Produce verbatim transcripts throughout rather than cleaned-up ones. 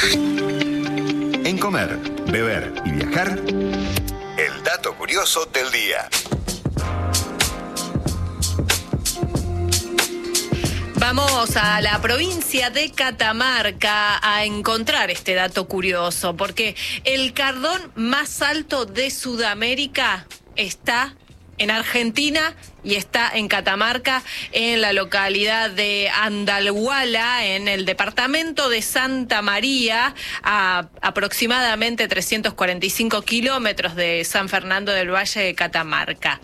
En comer, beber y viajar, el dato curioso del día. Vamos a la provincia de Catamarca a encontrar este dato curioso, porque el cardón más alto de Sudamérica está en Argentina y está en Catamarca, en la localidad de Andalhuala, en el departamento de Santa María, a aproximadamente trescientos cuarenta y cinco kilómetros de San Fernando del Valle de Catamarca.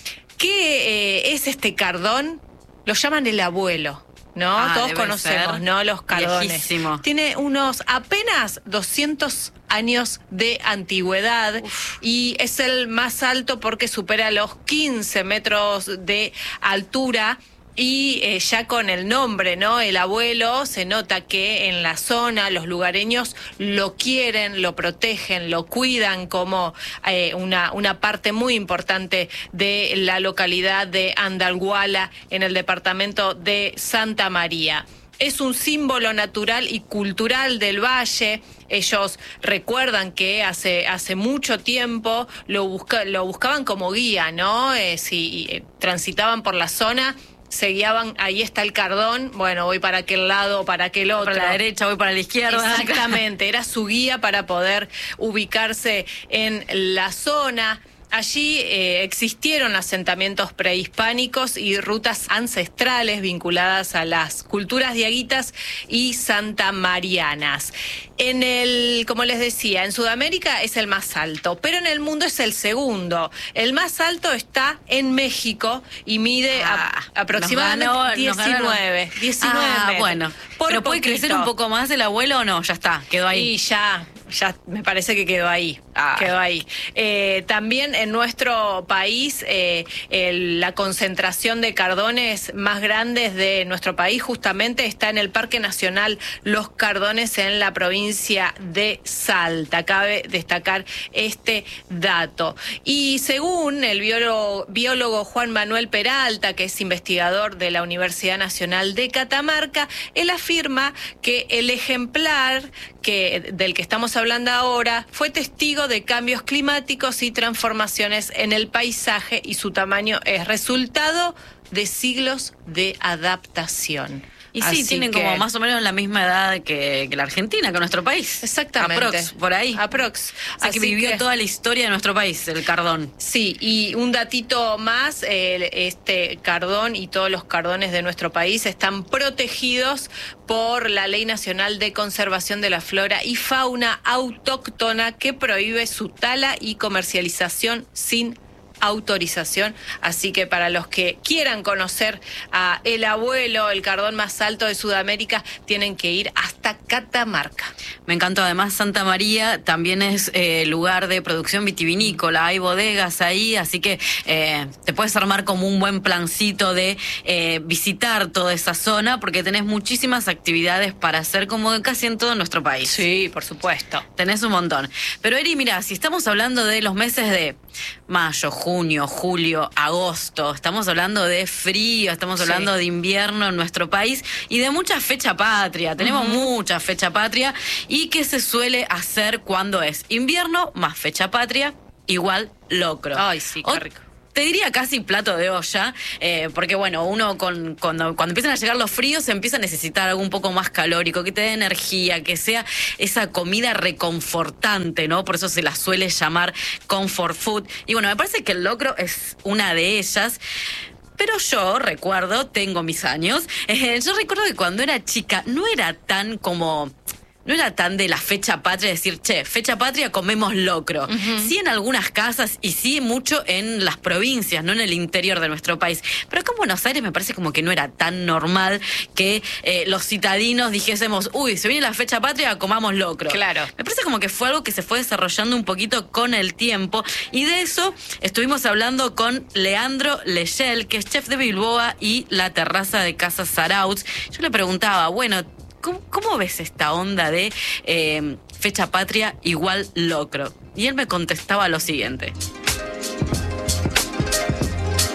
¿Qué eh, es este cardón? Lo llaman el abuelo, ¿no? Ah, Todos conocemos, ¿no? Los cardones. Viejísimo. Tiene unos apenas doscientos años de antigüedad. Uf. Y es el más alto porque supera los quince metros de altura. Y eh, ya con el nombre, ¿no? El abuelo, se nota que en la zona los lugareños lo quieren, lo protegen, lo cuidan como eh, una, una parte muy importante de la localidad de Andalhuala, en el departamento de Santa María. Es un símbolo natural y cultural del valle. Ellos recuerdan que hace hace mucho tiempo lo, busca, lo buscaban como guía, ¿no? Eh, si eh, transitaban por la zona, se guiaban, ahí está el cardón, bueno, voy para aquel lado, para aquel otro. Para la derecha, voy para la izquierda. Exactamente, era su guía para poder ubicarse en la zona. Allí eh, existieron asentamientos prehispánicos y rutas ancestrales vinculadas a las culturas diaguitas y santamarianas. En el, como les decía, en Sudamérica es el más alto, pero en el mundo es el segundo. El más alto está en México y mide ah, a, aproximadamente nos ganó, diecinueve. Nos diecinueve ah, metros. Bueno, Por pero puede poquito. crecer un poco más el abuelo o no, ya está, quedó ahí. Y ya, ya me parece que quedó ahí. Ah. Quedó ahí. Eh, también en nuestro país, eh, el, la concentración de cardones más grandes de nuestro país justamente está en el Parque Nacional Los Cardones, en la provincia de Salta. Cabe destacar este dato. Y según el biólogo, biólogo Juan Manuel Peralta, que es investigador de la Universidad Nacional de Catamarca, él afirma que el ejemplar que, del que estamos hablando ahora fue testigo de cambios climáticos y transformaciones en el paisaje, y su tamaño es resultado de siglos de adaptación. Y sí, Así tienen que, como más o menos la misma edad que, que la Argentina, que nuestro país. Exactamente. Aprox, por ahí. Aprox. O sea, que vivió que... toda la historia de nuestro país, el cardón. Sí, y un datito más, eh, este cardón y todos los cardones de nuestro país están protegidos por la Ley Nacional de Conservación de la Flora y Fauna Autóctona, que prohíbe su tala y comercialización sin autorización. Así que para los que quieran conocer a el abuelo, el cardón más alto de Sudamérica, tienen que ir hasta Catamarca. Me encantó. Además, Santa María también es eh, lugar de producción vitivinícola, hay bodegas ahí, así que eh, te puedes armar como un buen plancito de eh, visitar toda esa zona, porque tenés muchísimas actividades para hacer, como casi en todo nuestro país. Sí, por supuesto. Tenés un montón. Pero Eri, mira, si estamos hablando de los meses de mayo, junio, julio, agosto, estamos hablando de frío, estamos hablando sí. de invierno en nuestro país y de mucha fecha patria. Tenemos uh-huh. mucha fecha patria. ¿Y qué se suele hacer cuando es invierno más fecha patria? Igual locro. Ay, sí, qué o, rico. Te diría casi plato de olla, eh, porque bueno, uno con, cuando, cuando empiezan a llegar los fríos empieza a necesitar algo un poco más calórico, que te dé energía, que sea esa comida reconfortante, ¿no? Por eso se la suele llamar comfort food. Y bueno, me parece que el locro es una de ellas. Pero yo recuerdo, tengo mis años, eh, yo recuerdo que cuando era chica no era tan como... No era tan de la fecha patria decir, che, fecha patria comemos locro. Uh-huh. Sí en algunas casas y sí mucho en las provincias, no en el interior de nuestro país. Pero acá en Buenos Aires me parece como que no era tan normal que eh, los citadinos dijésemos, uy, se viene la fecha patria, comamos locro. Claro. Me parece como que fue algo que se fue desarrollando un poquito con el tiempo. Y de eso estuvimos hablando con Leandro Leyel, que es chef de Bilboa y la terraza de Casa Zarautz. Yo le preguntaba, bueno, ¿Cómo, ¿Cómo ves esta onda de eh, fecha patria igual locro? Y él me contestaba lo siguiente.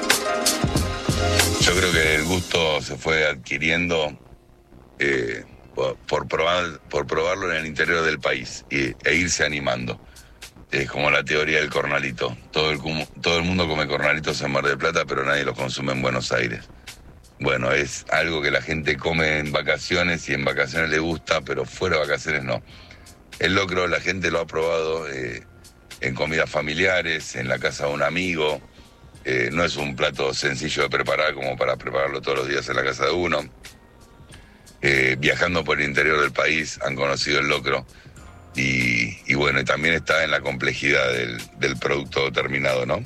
Yo creo que el gusto se fue adquiriendo eh, por, por, probar, por probarlo en el interior del país y, e irse animando. Es como la teoría del cornalito. Todo el, todo el mundo come cornalitos en Mar del Plata, pero nadie los consume en Buenos Aires. Bueno, es algo que la gente come en vacaciones y en vacaciones le gusta, pero fuera de vacaciones no. El locro la gente lo ha probado eh, en comidas familiares, en la casa de un amigo. Eh, no es un plato sencillo de preparar como para prepararlo todos los días en la casa de uno. Eh, viajando por el interior del país han conocido el locro y, y bueno, y también está en la complejidad del, del producto terminado, ¿no?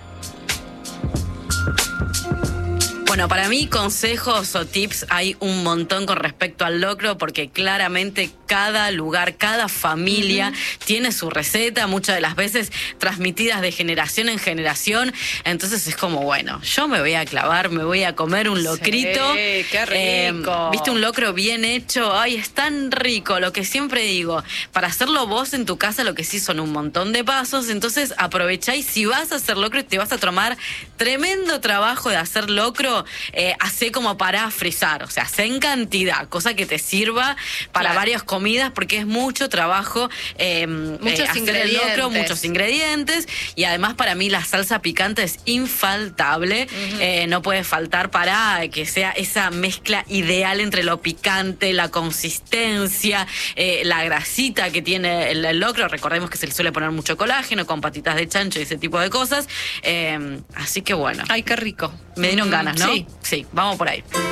Bueno, para mí consejos o tips hay un montón con respecto al locro, porque claramente cada lugar, cada familia uh-huh. tiene su receta, muchas de las veces transmitidas de generación en generación. Entonces es como, bueno, yo me voy a clavar, me voy a comer un locrito. Sí, qué rico. Eh, Viste, un locro bien hecho, ay, es tan rico. Lo que siempre digo, para hacerlo vos en tu casa, lo que sí son un montón de pasos. Entonces aprovecháis, si vas a hacer locro y te vas a tomar tremendo trabajo de hacer locro, Eh, hacé como para frizar, o sea, hacé en cantidad, cosa que te sirva para claro. varias varias comidas, porque es mucho trabajo eh, muchos eh, hacer ingredientes. el locro, muchos ingredientes, y además para mí la salsa picante es infaltable, uh-huh. eh, no puede faltar para que sea esa mezcla ideal entre lo picante, la consistencia, eh, la grasita que tiene el, el locro. Recordemos que se le suele poner mucho colágeno con patitas de chancho y ese tipo de cosas, eh, así que bueno. Ay, qué rico. Me dieron ganas, ¿no? Sí. Sí, vamos por ahí.